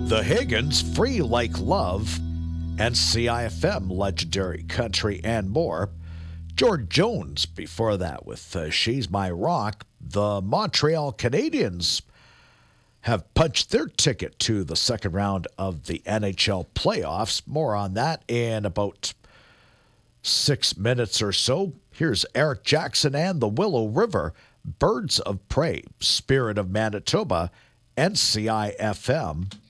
The Higgins, Free Like Love, and CIFM, Legendary Country, and more. George Jones before that with She's My Rock. The Montreal Canadiens have punched their ticket to the second round of the NHL playoffs. More on that in about 6 minutes or so. Here's Eric Jackson and the Willow River, Birds of Prey, Spirit of Manitoba, and CIFM.